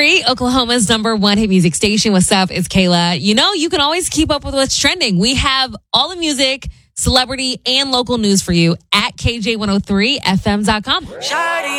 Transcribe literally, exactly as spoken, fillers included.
three, Oklahoma's number one hit music station. What's up? It's Kayla. You know, you can always keep up with what's trending. We have all the music, celebrity, and local news for you at K J one oh three F M dot com.